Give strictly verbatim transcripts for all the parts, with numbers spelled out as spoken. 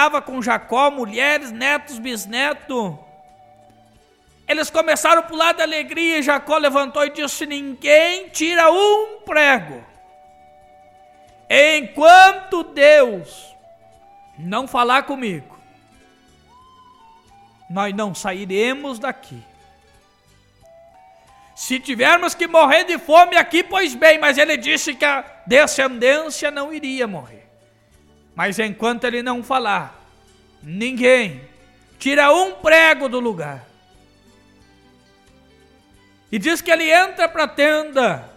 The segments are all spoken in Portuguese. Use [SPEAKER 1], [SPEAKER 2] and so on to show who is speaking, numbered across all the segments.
[SPEAKER 1] estava com Jacó, mulheres, netos, bisnetos. Eles começaram a pular de alegria e Jacó levantou e disse: ninguém tira um prego, enquanto Deus não falar comigo, nós não sairemos daqui. Se tivermos que morrer de fome aqui, pois bem, mas ele disse que a descendência não iria morrer. Mas enquanto ele não falar, ninguém tira um prego do lugar. E diz que ele entra para a tenda,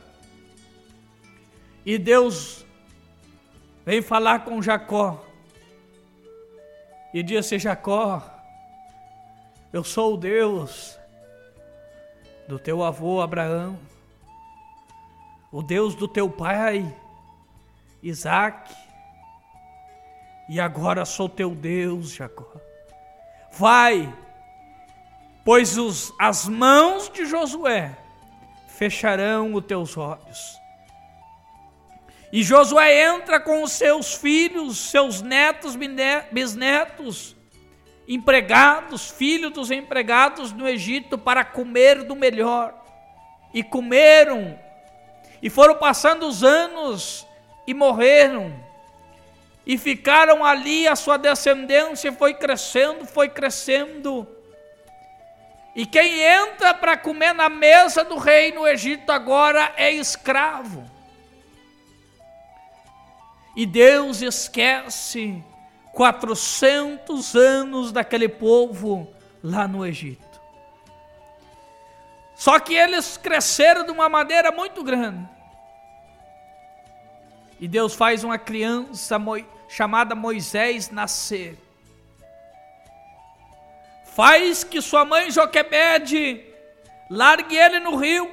[SPEAKER 1] e Deus vem falar com Jacó, e disse: Jacó, eu sou o Deus do teu avô Abraão, o Deus do teu pai Isaque, e agora sou teu Deus, Jacó. Vai, pois os, as mãos de Josué fecharão os teus olhos. E Josué entra com os seus filhos, seus netos, bisnetos, empregados, filhos dos empregados no Egito, para comer do melhor. E comeram, e foram passando os anos, e morreram. E ficaram ali, a sua descendência foi crescendo, foi crescendo. E quem entra para comer na mesa do rei no Egito agora é escravo. E Deus esquece quatrocentos anos daquele povo lá no Egito. Só que eles cresceram de uma maneira muito grande. E Deus faz uma criança chamada Moisés nascer. Faz que sua mãe Joquebede largue ele no rio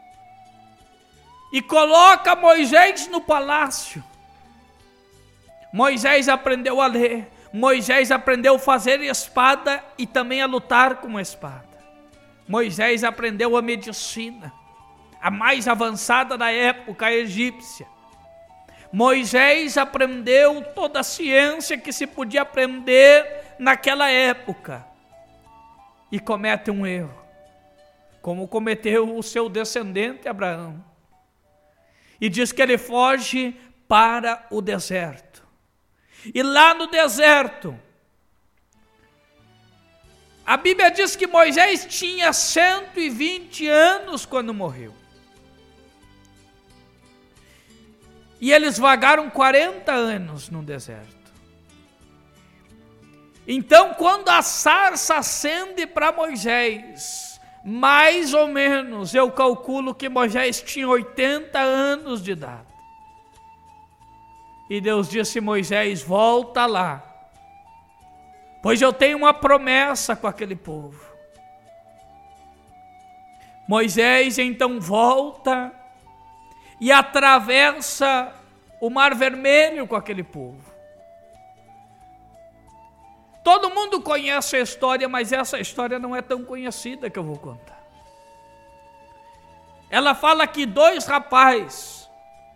[SPEAKER 1] e coloca Moisés no palácio. Moisés aprendeu a ler, Moisés aprendeu a fazer espada e também a lutar com a espada. Moisés aprendeu a medicina, a mais avançada da época egípcia. Moisés aprendeu toda a ciência que se podia aprender naquela época. E comete um erro, como cometeu o seu descendente Abraão. E diz que ele foge para o deserto. E lá no deserto, a Bíblia diz que Moisés tinha cento e vinte anos quando morreu. E eles vagaram quarenta anos no deserto. Então, quando a sarça acende para Moisés, mais ou menos, eu calculo que Moisés tinha oitenta anos de idade. E Deus disse: Moisés, volta lá, pois eu tenho uma promessa com aquele povo. Moisés então volta e atravessa o Mar Vermelho com aquele povo. Todo mundo conhece a história, mas essa história não é tão conhecida que eu vou contar. Ela fala que dois rapazes,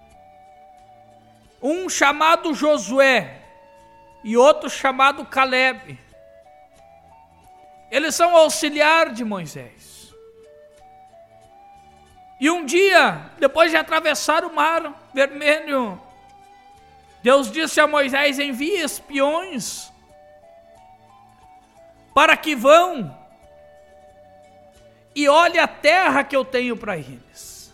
[SPEAKER 1] um chamado Josué e outro chamado Caleb, eles são auxiliar de Moisés. E um dia, depois de atravessar o Mar Vermelho, Deus disse a Moisés: envie espiões para que vão e olhe a terra que eu tenho para eles.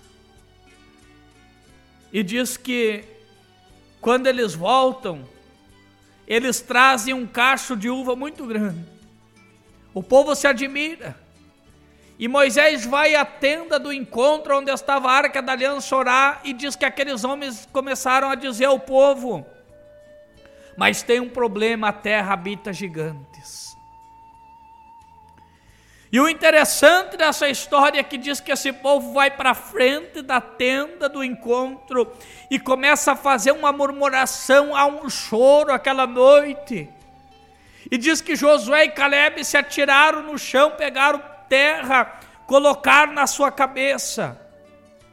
[SPEAKER 1] E diz que quando eles voltam, eles trazem um cacho de uva muito grande. O povo se admira. E Moisés vai à tenda do encontro onde estava a Arca da Aliança orar, e diz que aqueles homens começaram a dizer ao povo: mas tem um problema, a terra habita gigantes. E o interessante dessa história é que diz que esse povo vai para frente da tenda do encontro e começa a fazer uma murmuração, há um choro aquela noite. E diz que Josué e Caleb se atiraram no chão, pegaram terra, colocaram na sua cabeça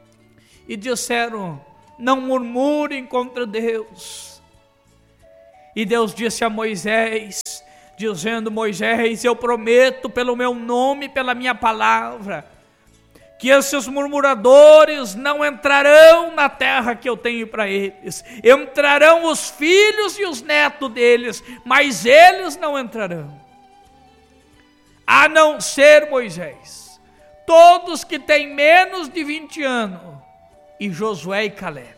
[SPEAKER 1] e disseram: não murmurem contra Deus. E Deus disse a Moisés, dizendo: Moisés, eu prometo pelo meu nome, pela minha palavra, que esses murmuradores não entrarão na terra que eu tenho para eles. Entrarão os filhos e os netos deles, mas eles não entrarão. A não ser Moisés, todos que têm menos de vinte anos, e Josué e Caleb.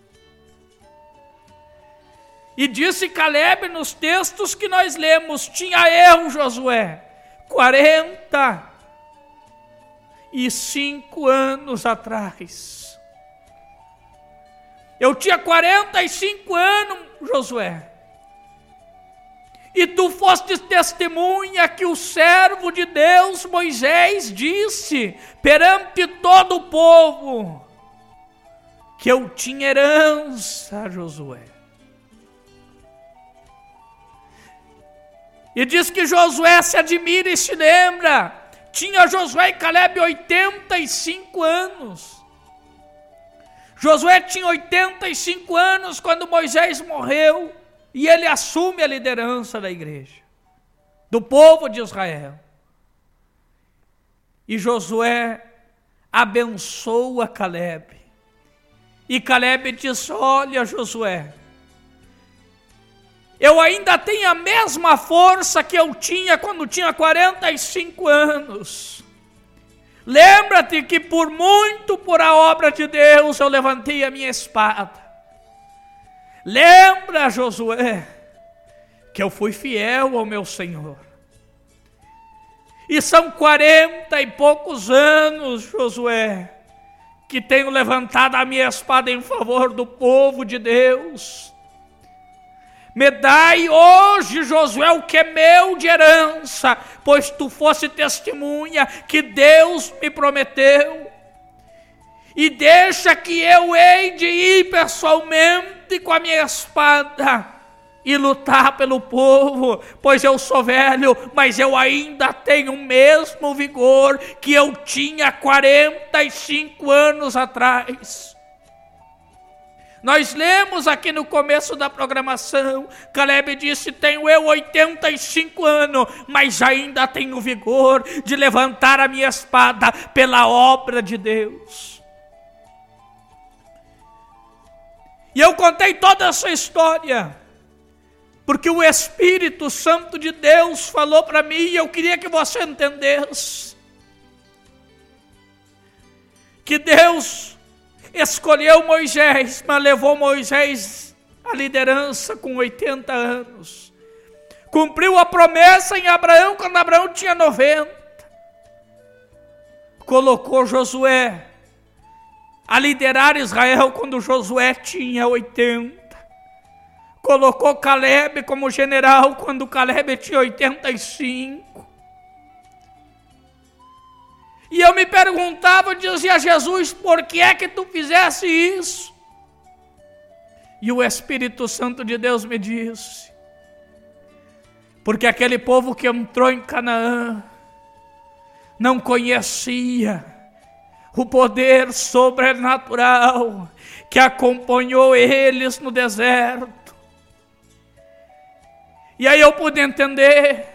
[SPEAKER 1] E disse Caleb nos textos que nós lemos: tinha eu, Josué, quarenta e cinco anos atrás. Eu tinha quarenta e cinco anos, Josué. E tu fostes testemunha que o servo de Deus, Moisés, disse perante todo o povo que eu tinha herança, Josué. E diz que Josué se admira e se lembra. Tinha Josué e Caleb oitenta e cinco anos. Josué tinha oitenta e cinco anos quando Moisés morreu. E ele assume a liderança da igreja, do povo de Israel. E Josué abençoa Caleb. E Caleb diz: olha, Josué, eu ainda tenho a mesma força que eu tinha quando tinha quarenta e cinco anos. Lembra-te que por muito, por a obra de Deus, eu levantei a minha espada. Lembra, Josué, que eu fui fiel ao meu Senhor. E são quarenta e poucos anos, Josué, que tenho levantado a minha espada em favor do povo de Deus. Me dai hoje, Josué, o que é meu de herança, pois tu fosse testemunha que Deus me prometeu. E deixa que eu hei de ir pessoalmente com a minha espada e lutar pelo povo, pois eu sou velho, mas eu ainda tenho o mesmo vigor que eu tinha quarenta e cinco anos atrás. Nós lemos aqui no começo da programação, Caleb disse: tenho eu oitenta e cinco anos, mas ainda tenho vigor de levantar a minha espada pela obra de Deus. E eu contei toda essa história porque o Espírito Santo de Deus falou para mim, e eu queria que você entendesse que Deus escolheu Moisés, mas levou Moisés à liderança com oitenta anos. Cumpriu a promessa em Abraão quando Abraão tinha noventa. Colocou Josué a liderar Israel quando Josué tinha oitenta. Colocou Caleb como general quando Caleb tinha oitenta e cinco. E eu me perguntava, eu dizia a Jesus: por que é que tu fizesse isso? E o Espírito Santo de Deus me disse: porque aquele povo que entrou em Canaã não conhecia o poder sobrenatural que acompanhou eles no deserto. E aí eu pude entender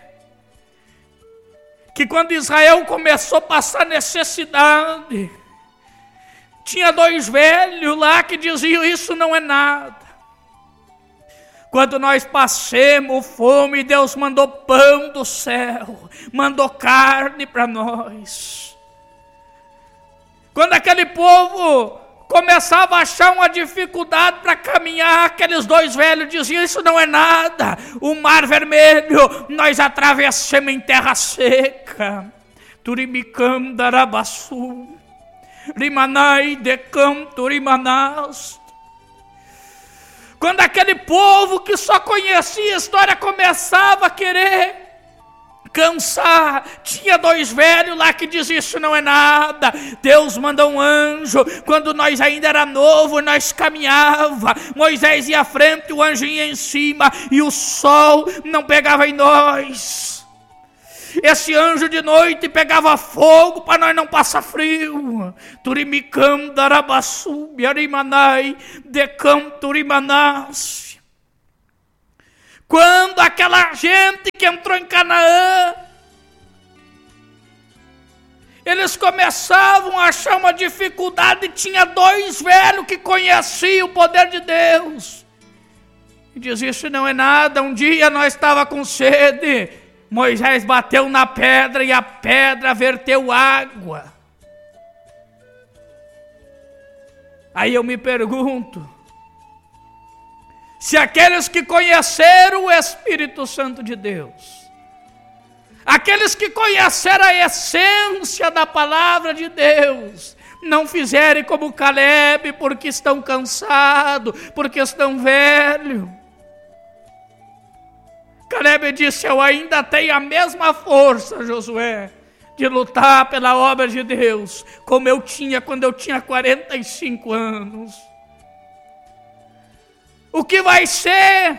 [SPEAKER 1] que quando Israel começou a passar necessidade, tinha dois velhos lá que diziam: isso não é nada. Quando nós passemos fome, Deus mandou pão do céu, mandou carne para nós. Quando aquele povo começava a achar uma dificuldade para caminhar, aqueles dois velhos diziam: isso não é nada, o mar vermelho nós atravessamos em terra seca. Turimicam darabaçu, rimanai decam turimanás. Quando aquele povo que só conhecia a história começava a querer cansar, tinha dois velhos lá que diziam: isso não é nada. Deus mandou um anjo, quando nós ainda era novo, nós caminhava, Moisés ia à frente, o anjo ia em cima, e o sol não pegava em nós. Esse anjo de noite pegava fogo para nós não passar frio. Turimicam darabaçu, biarimanai, decam turimanás. Quando aquela gente que entrou em Canaã, eles começavam a achar uma dificuldade, tinha dois velhos que conheciam o poder de Deus. E diziam, isso não é nada, um dia nós estávamos com sede, Moisés bateu na pedra e a pedra verteu água. Aí eu me pergunto, se aqueles que conheceram o Espírito Santo de Deus, aqueles que conheceram a essência da palavra de Deus, não fizerem como Caleb, porque estão cansados, porque estão velhos. Caleb disse, eu ainda tenho a mesma força, Josué, de lutar pela obra de Deus, como eu tinha quando eu tinha quarenta e cinco anos. O que vai ser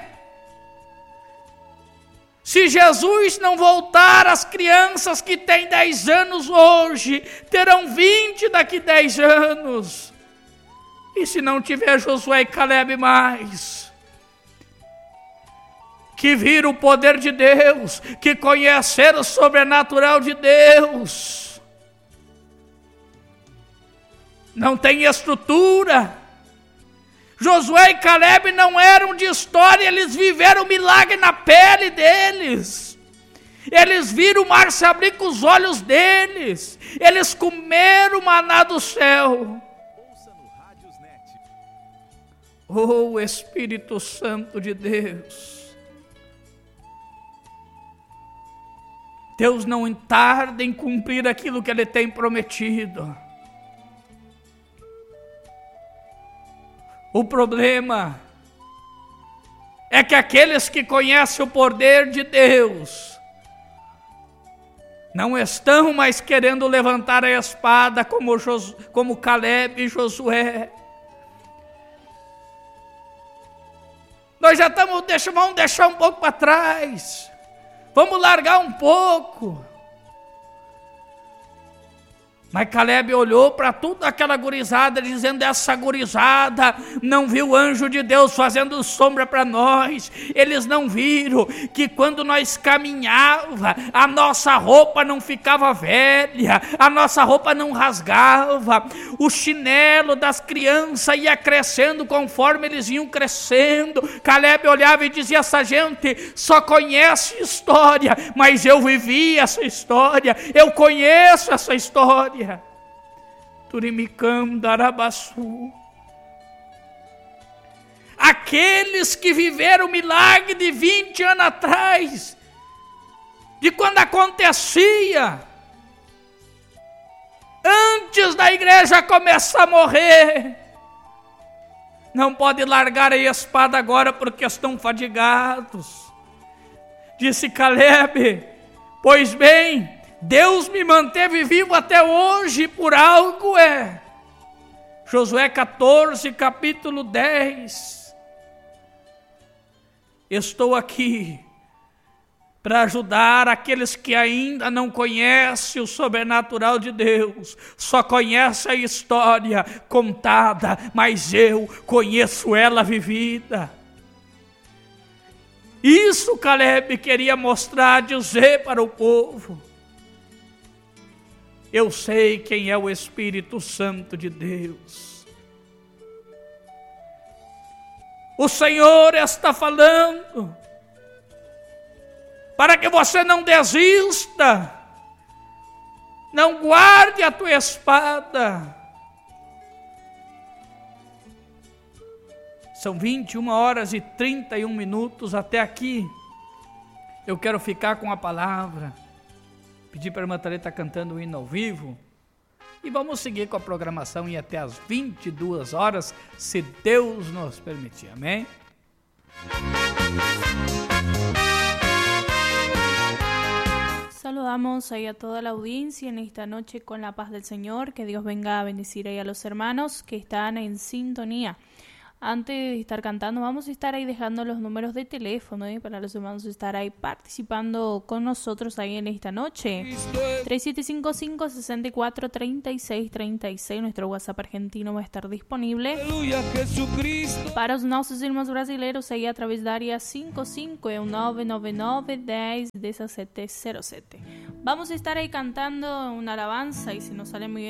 [SPEAKER 1] se Jesus não voltar? As crianças que têm dez anos hoje terão vinte daqui a dez anos. E se não tiver Josué e Caleb mais, que viram o poder de Deus, que conheceram o sobrenatural de Deus, não tem estrutura. Josué e Caleb não eram de história, eles viveram o milagre na pele deles. Eles viram o mar se abrir com os olhos deles. Eles comeram o maná do céu. Oh, Espírito Santo de Deus. Deus não tarda em cumprir aquilo que Ele tem prometido. O problema é que aqueles que conhecem o poder de Deus não estão mais querendo levantar a espada como, Jos, como Caleb e Josué. Nós já estamos, deixa, vamos deixar um pouco para trás, vamos largar um pouco. Mas Caleb olhou para toda aquela gurizada, dizendo, essa gurizada não viu o anjo de Deus fazendo sombra para nós. Eles não viram que quando nós caminhava, a nossa roupa não ficava velha, a nossa roupa não rasgava, o chinelo das crianças ia crescendo conforme eles iam crescendo. Caleb olhava e dizia, essa gente só conhece história, mas eu vivi essa história, eu conheço essa história. Turimicam Darabaçu. Aqueles que viveram o milagre de vinte anos atrás, de quando acontecia, antes da igreja começar a morrer, não pode largar a espada agora porque estão fadigados. Disse Caleb, pois bem, Deus me manteve vivo até hoje, por algo é. Josué catorze, capítulo dez. Estou aqui para ajudar aqueles que ainda não conhecem o sobrenatural de Deus, só conhecem a história contada, mas eu conheço ela vivida. Isso Caleb queria mostrar, dizer para o povo. Eu sei quem é o Espírito Santo de Deus. O Senhor está falando para que você não desista, não guarde a tua espada. São vinte e uma horas e trinta e um minutos até aqui. Eu quero ficar com a palavra. Pedir para a irmã Thalita estar cantando o hino ao vivo. E vamos seguir com a programação e até às vinte e duas horas, se Deus nos permitir. Amém?
[SPEAKER 2] Saludamos ahí a toda la audiencia en esta noche con la paz del Señor. Que Dios venga a bendecir ahí a los hermanos que están en sintonía. Antes de estar cantando, vamos a estar ahí dejando los números de teléfono ¿eh? para los hermanos estar ahí participando con nosotros ahí en esta noche. tres siete cinco cinco, seis cuatro, tres seis tres seis, nuestro WhatsApp argentino va a estar disponible.
[SPEAKER 3] Aleluia, Jesucristo.
[SPEAKER 2] Para os nossos irmãos brasileiros, aí através da área cinco cinco, é o nove nove nove, dez, dezessete zero sete. Vamos a estar ahí cantando una alabanza y si nos sale muy bien